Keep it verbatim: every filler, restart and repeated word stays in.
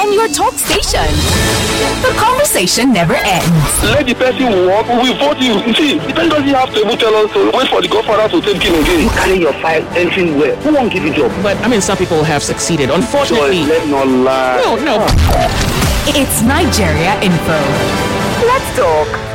and your talk station. The conversation never ends. Let the person walk, we vote you. See, the person doesn't have to even tell us to wait for the godfather to take him again. You carry your file entering where? Who won't give you job? But, I mean, some people have succeeded. Unfortunately. So let's not lie. No, no. It's Nigeria Info. Let's talk.